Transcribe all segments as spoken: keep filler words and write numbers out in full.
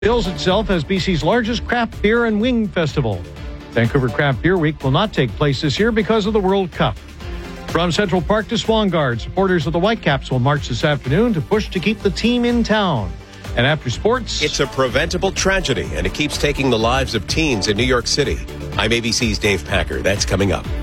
bills itself as B C's largest craft beer and wing festival. Vancouver Craft Beer Week will not take place this year because of the World Cup. From Central Park to Swangard, supporters of the Whitecaps will march this afternoon to push to keep the team in town. And after sports, it's a preventable tragedy, and it keeps taking the lives of teens in New York City. I'm A B C's Dave Packer. That's coming up.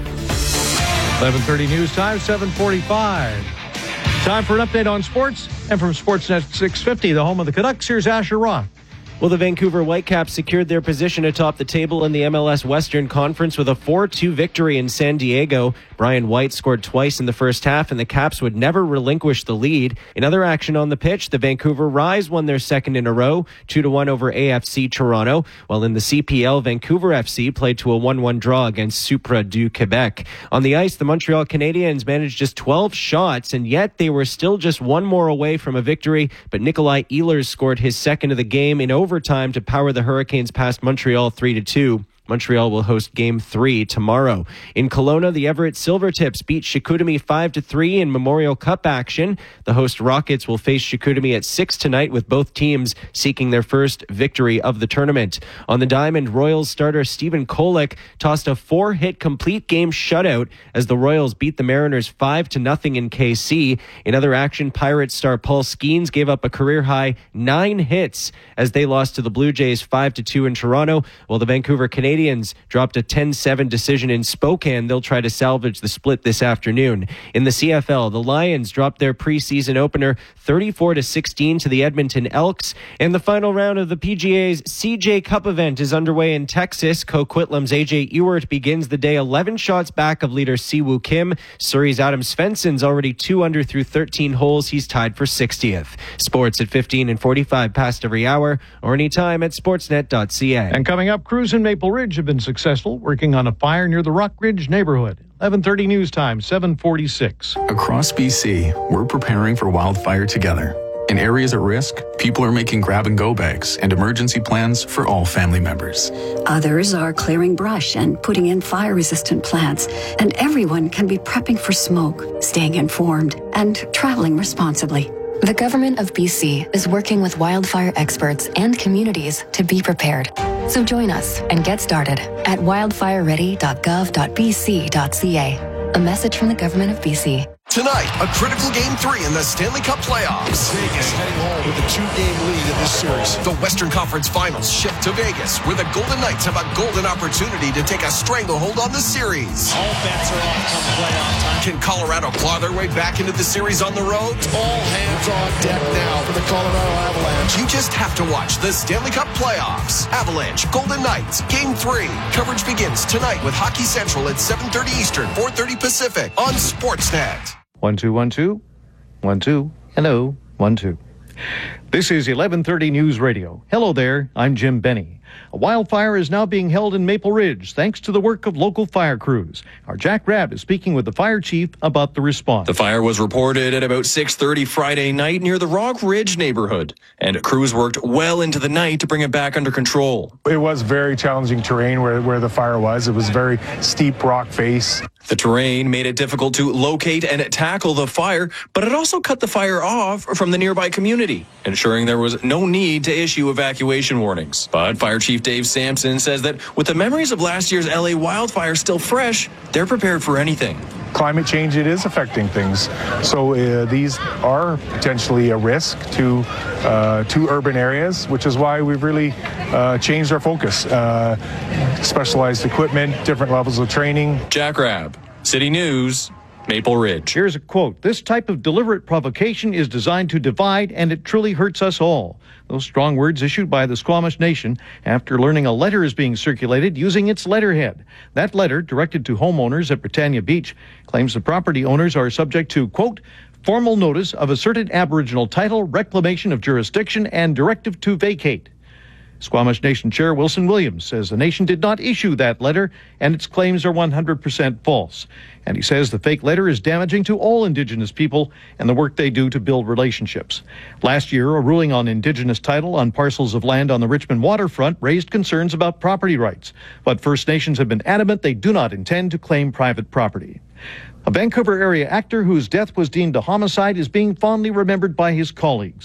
eleven thirty news time, seven forty-five. Time for an update on sports. And from Sportsnet six fifty, the home of the Canucks, here's Asher Rock. Well, the Vancouver Whitecaps secured their position atop the table in the M L S Western Conference with a four two victory in San Diego. Brian White scored twice in the first half, and the Caps would never relinquish the lead. In other action on the pitch, the Vancouver Rise won their second in a row, two to one over A F C Toronto, while in the C P L, Vancouver F C played to a one one draw against Supra du Quebec. On the ice, the Montreal Canadiens managed just twelve shots, and yet they were still just one more away from a victory, but Nikolai Ehlers scored his second of the game in overtime to power the Hurricanes past Montreal three to two. Montreal will host Game three tomorrow. In Kelowna, the Everett Silvertips beat Chicoutimi five to three in Memorial Cup action. The host Rockets will face Chicoutimi at six tonight, with both teams seeking their first victory of the tournament. On the diamond, Royals starter Stephen Kolek tossed a four-hit complete game shutout as the Royals beat the Mariners five to nothing in K C. In other action, Pirates star Paul Skeens gave up a career-high nine hits as they lost to the Blue Jays five to two in Toronto, while the Vancouver Canadiens dropped a ten seven decision in Spokane. They'll try to salvage the split this afternoon. In the C F L, the Lions dropped their preseason opener thirty-four to sixteen to the Edmonton Elks. And the final round of the P G A's C J Cup event is underway in Texas. Coquitlam's A J Ewart begins the day eleven shots back of leader Siwoo Kim. Surrey's Adam Svensson's already two under through thirteen holes. He's tied for sixtieth. Sports at fifteen and forty-five past every hour, or anytime at sportsnet dot c a. And coming up, crews in Maple Ridge have been successful working on a fire near the Rock Ridge neighborhood. eleven thirty news time, seven forty-six. Across B C, we're preparing for wildfire together. In areas at risk, people are making grab-and-go bags and emergency plans for all family members. Others are clearing brush and putting in fire-resistant plants. And everyone can be prepping for smoke, staying informed, and traveling responsibly. The Government of B C is working with wildfire experts and communities to be prepared. So join us and get started at wildfire ready dot gov dot b c dot c a. A message from the Government of B C. Tonight, a critical Game three in the Stanley Cup playoffs. Vegas heading home with a two-game lead in this series. The Western Conference Finals shift to Vegas, where the Golden Knights have a golden opportunity to take a stranglehold on the series. All bets are off come playoff time. Can Colorado claw their way back into the series on the road? All hands on deck now for the Colorado Avalanche. You just have to watch the Stanley Cup playoffs. Avalanche, Golden Knights, Game three. Coverage begins tonight with Hockey Central at seven thirty Eastern, four thirty Pacific on Sportsnet. One, two, one, two. One, two. Hello. One, two. This is eleven thirty News Radio. Hello there. I'm Jim Benny. A wildfire is now being held in Maple Ridge thanks to the work of local fire crews. Our Jack Rabb is speaking with the fire chief about the response. The fire was reported at about six thirty Friday night near the Rock Ridge neighborhood, and crews worked well into the night to bring it back under control. It was very challenging terrain where, where the fire was. It was very steep rock face. The terrain made it difficult to locate and tackle the fire, but it also cut the fire off from the nearby community, ensuring there was no need to issue evacuation warnings. But Fire Chief Dave Sampson says that with the memories of last year's L A wildfire still fresh, they're prepared for anything. Climate change, it is affecting things. So uh, these are potentially a risk to uh, to urban areas, which is why we've really uh, changed our focus. Uh, specialized equipment, different levels of training. Jack Rabb, City News, Maple Ridge. Here's a quote. This type of deliberate provocation is designed to divide, and it truly hurts us all. Those strong words issued by the Squamish Nation after learning a letter is being circulated using its letterhead. That letter, directed to homeowners at Britannia Beach, claims the property owners are subject to, quote, formal notice of asserted Aboriginal title, reclamation of jurisdiction, and directive to vacate. Squamish Nation Chair Wilson Williams says the nation did not issue that letter and its claims are one hundred percent false. And he says the fake letter is damaging to all Indigenous people and the work they do to build relationships. Last year, a ruling on Indigenous title on parcels of land on the Richmond waterfront raised concerns about property rights. But First Nations have been adamant they do not intend to claim private property. A Vancouver area actor whose death was deemed a homicide is being fondly remembered by his colleagues.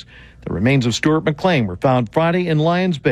The remains of Stuart McLean were found Friday in Lions Bay.